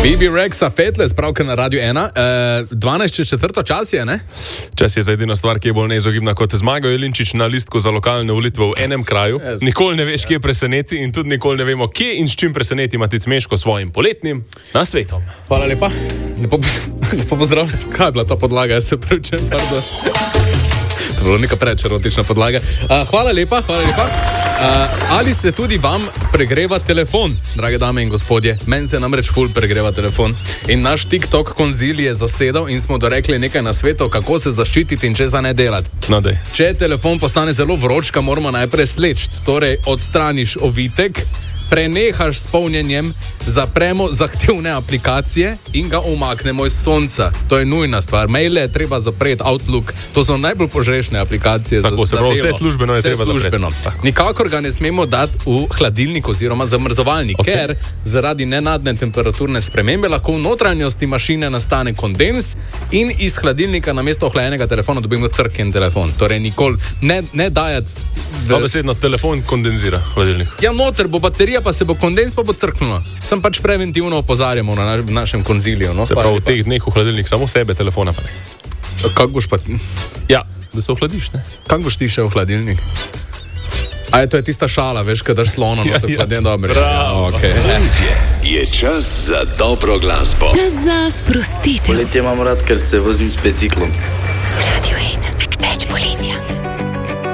Bibi Rexa Fateless, pravka na Radio 1. 12:04 čas je, ne? Čas je za edino stvar, ki je bolj neizogibna kot Zmago Jelinčič na listku za lokalne volitve v enem kraju. Nikoli ne veš, kje preseneti in tudi nikoli ne vemo, kje in s čim preseneti Matic Meško svojim poletnim nasvetom. Hvala lepa. Lepo pozdravljen. Kaj je bila ta podlaga? Jaz se prečem, pardon. To je bilo neka preveč erotična podlaga. Hvala lepa. Ali se tudi vam pregreva telefon, drage dame in gospodje? Meni se namreč ful pregreva telefon. In naš TikTok konzil je zasedal in smo dorekli nekaj nasvetov, kako se zaščititi in česa ne delati. No, dej. Če telefon postane zelo vroč, ga moramo najprej sleči. Torej, odstraniš ovitek, prenehaš s polnjenjem, zapremo zahtevne aplikacije in ga umaknemo iz sonca. To je nujna stvar. Maile je treba zapreti, Outlook, to so najbolj požrešne aplikacije. Tako se pravi, vse službeno je treba zapreti. Nikakor ga ne smemo dati v hladilnik oziroma zamrzovalnik, ker zaradi nenadne temperaturne spremembe lahko v notranjosti mašine nastane kondens in iz hladilnika namesto ohlajenega telefona dobimo crkjen telefon. Torej nikoli ne dajati Dobesedno telefon kondenzira hladilnik. Ja, noter bo baterija, pa se bo kondens, pa bo crknilo. Sem pač preventivno opozarjamo na našem konziliju. No? Se pravi, v teh dneh v hladilnik samo sebe, telefona pa ne. Kako boš pa... Ja, da se ohladiš, ne? Kako boš ti še v hladilnik? To je tista šala, veš, kad daš slona, no, tako da je dobro. Bravo. Poletje je čas za dobro glasbo. Čas za sprostitev. Poletje imam rad, ker se vozim s biciklom. Radio 1, več poletja.